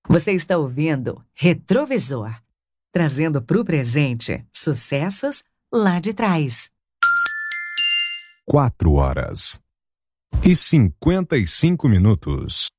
Você está ouvindo Retrovisor, trazendo para o presente sucessos lá de trás. 4 horas e 55 minutos.